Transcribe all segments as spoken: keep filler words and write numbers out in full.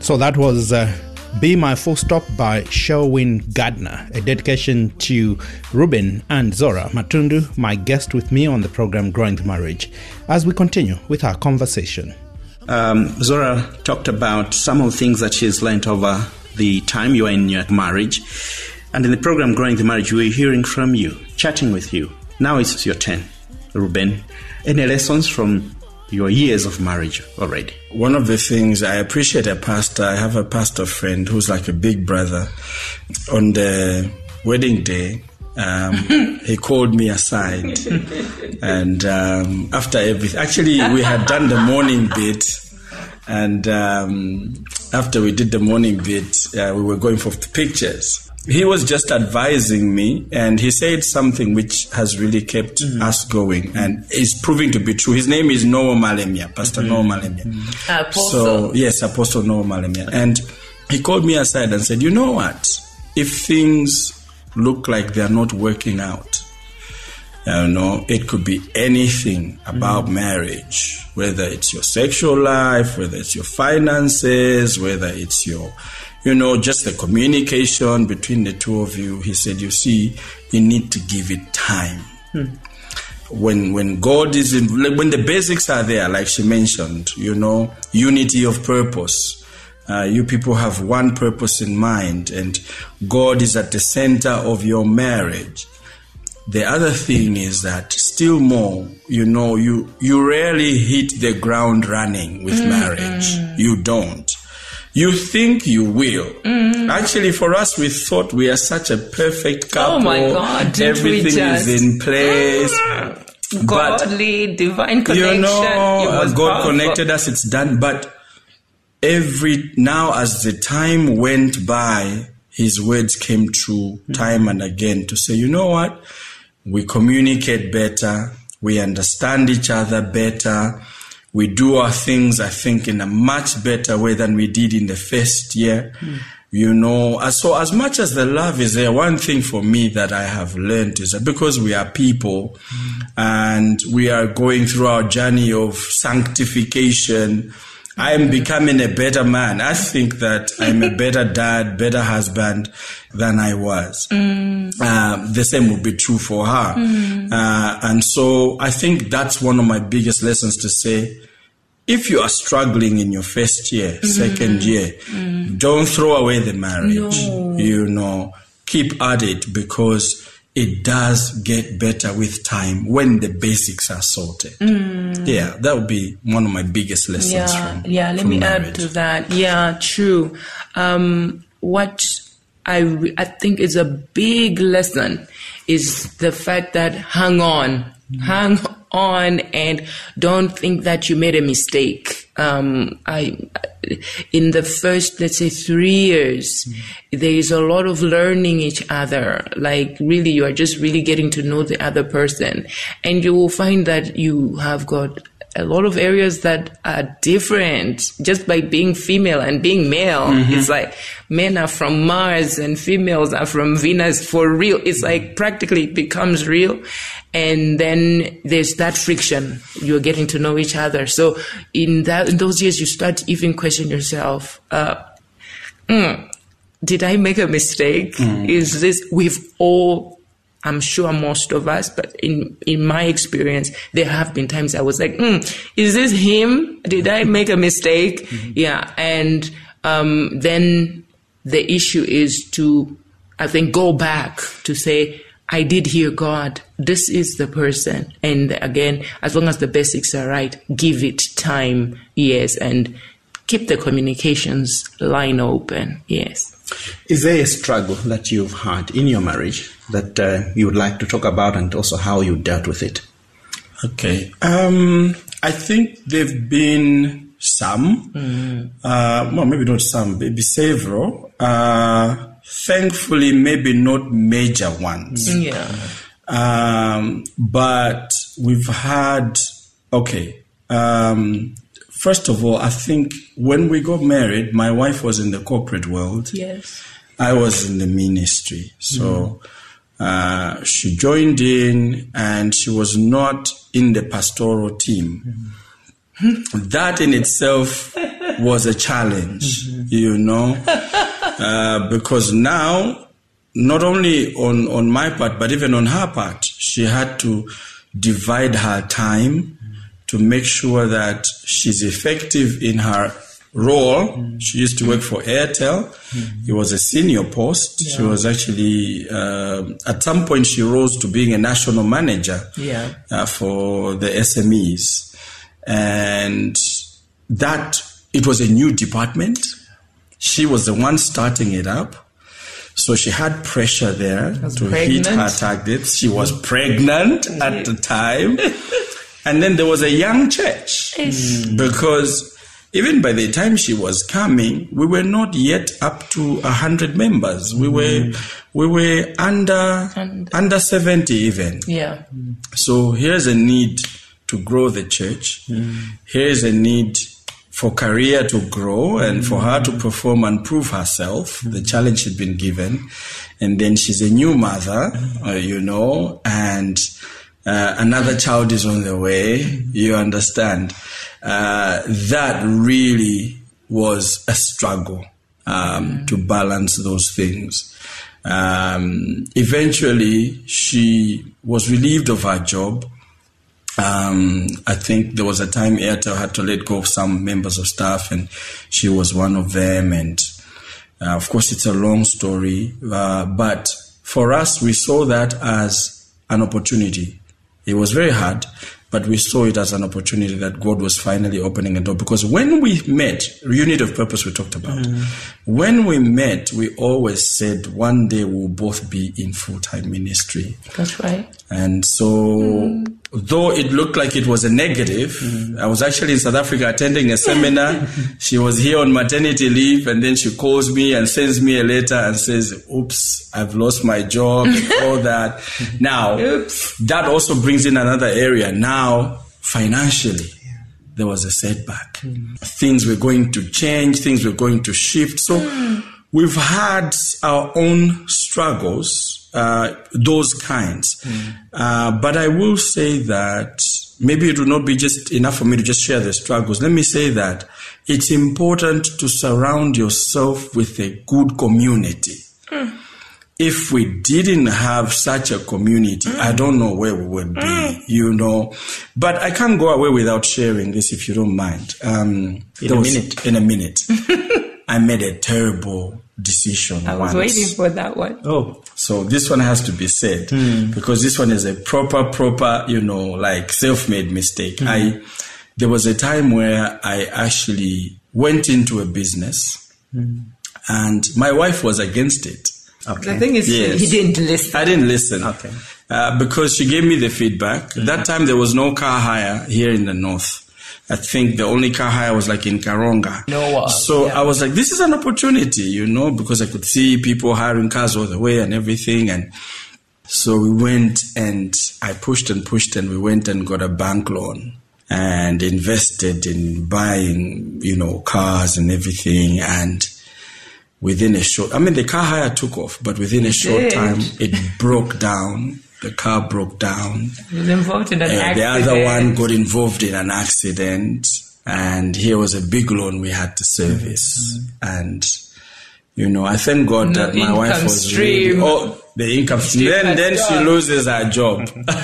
So that was uh, Be My Full Stop by Sherwin Gardner, a dedication to Ruben and Zora Matundu, my guest with me on the program Growing the Marriage, as we continue with our conversation. Um, Zora talked about some of the things that she's learned over the time you are in your marriage. And in the program Growing the Marriage, we're hearing from you, chatting with you. Now it's your turn, Ruben. Any lessons from your years of marriage already? One of the things I appreciate a pastor, I have a pastor friend who's like a big brother. On the wedding day, um, he called me aside. And um, after everything, actually, we had done the morning bit. And um, after we did the morning bit, uh, we were going for pictures. He was just advising me, and he said something which has really kept mm-hmm. us going, and is proving to be true. His name is Noah Malemia, Pastor mm-hmm. Noah Malemia. Mm-hmm. Apostle. So, yes, Apostle Noah Malemia. And he called me aside and said, you know what? If things look like they're not working out, you know, it could be anything about mm-hmm. marriage, whether it's your sexual life, whether it's your finances, whether it's your... You know, just the communication between the two of you. He said, you see, you need to give it time. Hmm. When when God is in, when the basics are there, like she mentioned, you know, unity of purpose. Uh, you people have one purpose in mind, and God is at the center of your marriage. The other thing is that still more, you know, you, you rarely hit the ground running with mm-hmm. marriage. You don't. You think you will. Mm. Actually, for us, we thought we are such a perfect couple. Oh my God! Everything just... is in place. Mm. Godly, but, divine connection. You know, God powerful. Connected us. It's done. But every now, as the time went by, His words came true mm. time and again to say, you know what? We communicate better. We understand each other better. We do our things, I think, in a much better way than we did in the first year. Mm. You know, so as much as the love is there, one thing for me that I have learned is that because we are people mm. and we are going through our journey of sanctification, I am becoming a better man. I think that I'm a better dad, better husband than I was. Mm. Uh, the same would be true for her. Mm. Uh, and so I think that's one of my biggest lessons to say, if you are struggling in your first year, mm-hmm. second year, mm. don't throw away the marriage. No. You know, keep at it because it does get better with time when the basics are sorted. Mm. Yeah, that would be one of my biggest lessons. Yeah, from, yeah. Let from me marriage. add to that. Yeah, true. Um, what I I think is a big lesson is the fact that hang on, mm. hang on, and don't think that you made a mistake. Um, I, in the first, let's say, three years, mm. there is a lot of learning each other. Like, really, you are just really getting to know the other person. And you will find that you have got a lot of areas that are different just by being female and being male. Mm-hmm. It's like men are from Mars and females are from Venus for real. It's like practically it becomes real. And then there's that friction. You're getting to know each other. So in that, in those years, you start to even question yourself, uh, mm, did I make a mistake? Mm. Is this, we've all, I'm sure most of us, but in, in my experience, there have been times I was like, mm, is this him? Did I make a mistake? Mm-hmm. Yeah. And, um, then the issue is to, I think, go back to say, I did hear God. This is the person. And again, as long as the basics are right, give it time. Yes. And keep the communications line open. Yes. Is there a struggle that you've had in your marriage that uh, you would like to talk about, and also how you dealt with it? Okay. Um, I think there've been some, mm. uh, well, maybe not some, maybe several. Uh, thankfully, maybe not major ones. Yeah. Um, but we've had, okay. Um, First of all, I think when we got married, my wife was in the corporate world. Yes. I was in the ministry. So mm. uh, she joined in, and she was not in the pastoral team. Mm. That in itself was a challenge. Mm-hmm. you know, uh, because now, not only on, on my part, but even on her part, she had to divide her time to make sure that she's effective in her role. Mm. She used to work for Airtel. Mm. It was a senior post. Yeah. She was actually, uh, at some point, she rose to being a national manager yeah. uh, for the S M Es. And that, it was a new department. She was the one starting it up. So she had pressure there to pregnant. hit her targets. She was pregnant at the time. And then there was a young church. Mm. Because even by the time she was coming, we were not yet up to a hundred members. We were we were under and, under seventy even. Yeah. So here's a need to grow the church. Mm. Here's a need for career to grow and for her to perform and prove herself, the challenge she'd been given. And then she's a new mother, uh, you know, and uh, another child is on the way, you understand. Uh, that really was a struggle um, to balance those things. Um, eventually, she was relieved of her job. Um, I think there was a time Airtel had to let go of some members of staff, and she was one of them. And uh, of course, it's a long story, uh, but for us, we saw that as an opportunity. It was very hard, but we saw it as an opportunity that God was finally opening a door. Because when we met, unit of purpose we talked about, mm. when we met, we always said one day we'll both be in full-time ministry. That's right. And so, mm. though it looked like it was a negative, mm. I was actually in South Africa attending a seminar. She was here on maternity leave, and then she calls me and sends me a letter and says, oops, I've lost my job and all that. Now, oops. That also brings in another area. Now, financially, yeah. there was a setback. Mm. Things were going to change, things were going to shift. So mm. we've had our own struggles. Uh, those kinds. Mm. Uh, but I will say that maybe it will not be just enough for me to just share the struggles. Let me say that it's important to surround yourself with a good community. Mm. If we didn't have such a community, mm. I don't know where we would be, mm. you know. But I can't go away without sharing this, if you don't mind. Um, in a was, minute. In a minute. I made a terrible decision I was once. waiting for that one. Oh. So this one has to be said mm. because this one is a proper, proper, you know, like self-made mistake. Mm. I, there was a time where I actually went into a business mm. and my wife was against it. Okay. The thing is, yes. he didn't listen. I didn't listen. Okay. Uh, because she gave me the feedback. Mm. That time there was no car hire here in the north. I think the only car hire was like in Karonga. No, uh, so yeah. I was like, this is an opportunity, you know, because I could see people hiring cars all the way and everything. And so we went and I pushed and pushed and we went and got a bank loan and invested in buying, you know, cars and everything. And within a short, I mean, the car hire took off, but within a short Did. time, it broke down. The car broke down. He was involved in an uh, accident. The other one got involved in an accident. And here was a big loan we had to service. Mm-hmm. And, you know, I thank God no that my wife was stream. really... Oh, the income stream. Then, then she loses her job.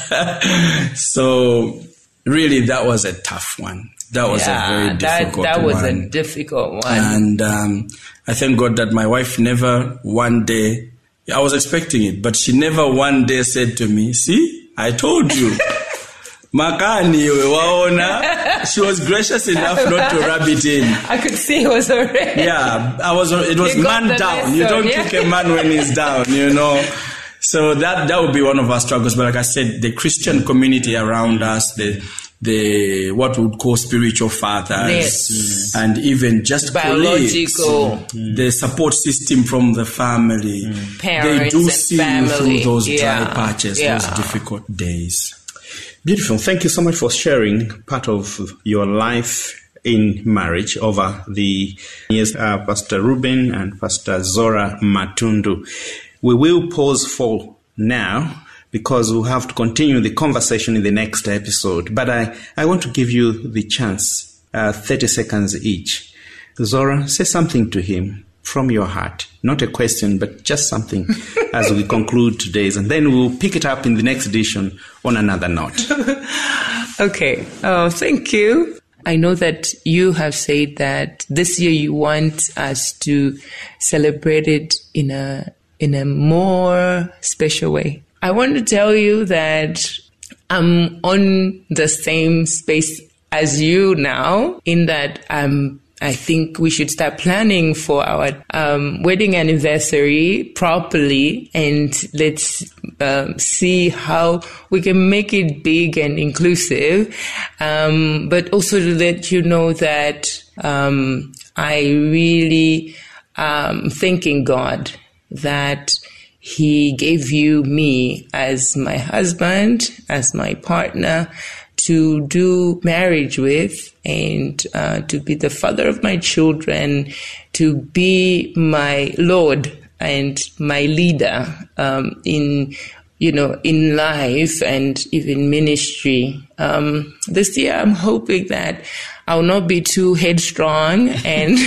So, really, that was a tough one. That was yeah, a very difficult that, that was one. a difficult one. And um, I thank God that my wife never one day... I was expecting it, but she never one day said to me, see, I told you. Makani waona. She was gracious enough not to rub it in. I could see it was already. Yeah, I was. It was man down. You don't yeah. kick a man when he's down, you know. So that that would be one of our struggles. But like I said, the Christian community around us, the the what we would call spiritual fathers, yes. and even just biological, colleagues, the support system from the family, mm. Parents they do and see family. you through those yeah. dry patches, yeah. those difficult days. Beautiful. Thank you so much for sharing part of your life in marriage over the years, uh, Pastor Ruben and Pastor Zora Matundu. We will pause for now, because we'll have to continue the conversation in the next episode. But I, I want to give you the chance, uh, thirty seconds each. Zora, say something to him from your heart. Not a question, but just something as we conclude today's. And then we'll pick it up in the next edition on another note. Okay. Oh, thank you. I know that you have said that this year you want us to celebrate it in a in a more special way. I want to tell you that I'm on the same space as you now, in that um, I think we should start planning for our um, wedding anniversary properly, and let's um, see how we can make it big and inclusive. Um, but also to let you know that um, I really am thanking God that He gave you me as my husband, as my partner, to do marriage with, and uh, to be the father of my children, to be my Lord and my leader um, in, you know, in life and even ministry. Um, this year, I'm hoping that I'll not be too headstrong, and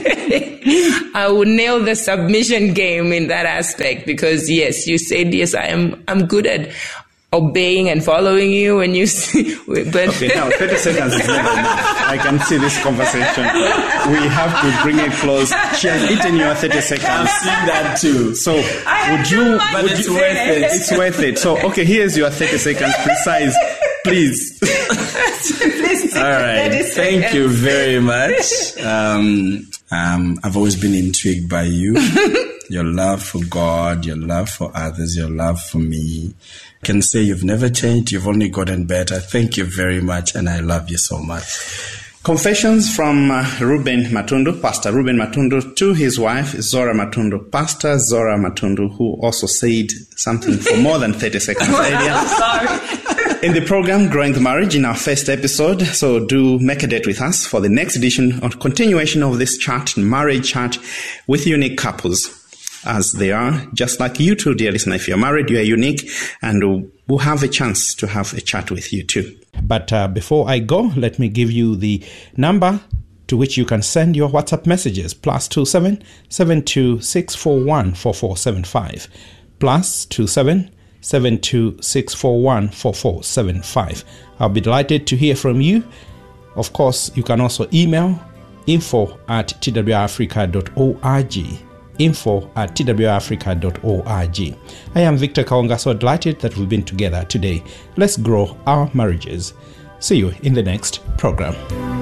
I will nail the submission game in that aspect. Because yes, you said yes, I am. I'm good at obeying and following you when you see. But okay, now thirty seconds is never enough. I can see this conversation. We have to bring it close. She has eaten your thirty seconds. I've seen that too. So would you? But would it's you, worth it. It's worth it. So okay, here's your thirty seconds precise, please. Please, all right. Thank you very much. Um, um, I've always been intrigued by you. Your love for God, your love for others, your love for me. I can say you've never changed. You've only gotten better. Thank you very much, and I love you so much. Confessions from uh, Ruben Matundu, Pastor Ruben Matundu, to his wife, Zora Matundu. Pastor Zora Matundu, who also said something for more than thirty seconds earlier. I'm sorry. In the program, Growing the Marriage, in our first episode. So do make a date with us for the next edition or continuation of this chat, marriage chat with unique couples, as they are, just like you too, dear listener. If you're married, you are unique, and we'll have a chance to have a chat with you too. But uh, before I go, let me give you the number to which you can send your WhatsApp messages. Plus two seven seven two six four one four four seven five. Plus two seven seven two six four one four four seven five. I'll be delighted to hear from you. Of course, you can also email info at t w africa dot org. info at t w africa dot org. I am Victor Kaonga, so delighted that we've been together today. Let's grow our marriages. See you in the next program.